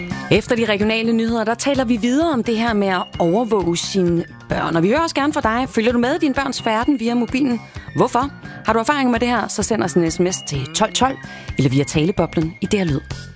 Efter de regionale nyheder, der taler vi videre om det her med at overvåge sine børn. Og vi hører også gerne fra dig. Følger du med i din børns verden via mobilen? Hvorfor? Har du erfaring med det her, så send os en sms til 1212 eller via taleboblen i det her lyd.